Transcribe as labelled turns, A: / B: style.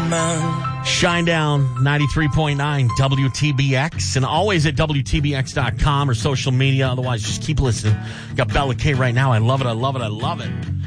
A: Shine Down 93.9 WTBX, and always at WTBX.com or social media. Otherwise, just keep listening. Got Bella K right now. I love it.